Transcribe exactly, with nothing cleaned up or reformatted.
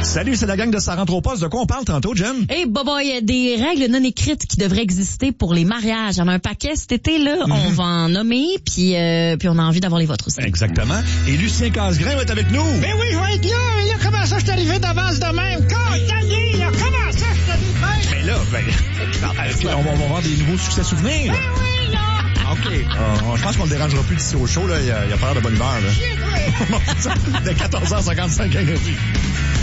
Salut, c'est la gang de Ça rentre au poste. De quoi on parle tantôt, Jen? Eh, hey, Bobo, il y a des règles non écrites qui devraient exister pour les mariages. Il y en a un paquet cet été, là. Mm-hmm. On va en nommer, puis euh, puis on a envie d'avoir les vôtres aussi. Exactement. Et Lucien Casgrain va être avec nous. Ben oui, je vais être là. là comment ça, je suis arrivé d'avance de même? Cantanier, là, comment ça, je suis arrivé de même? Mais là, ben, on va, on va avoir des nouveaux succès souvenirs. Ben oui, là. OK. Euh, je pense qu'on ne le dérangera plus d'ici au show, là. Il y a, il y a peur de bonne humeur, là. De quatorze heures cinquante-cinq à Énergie.